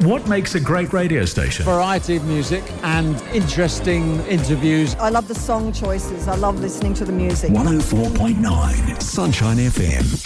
What makes a great radio station? Variety of music and interesting interviews. I love the song choices. I love listening to the music. 104.9 Sunshine FM.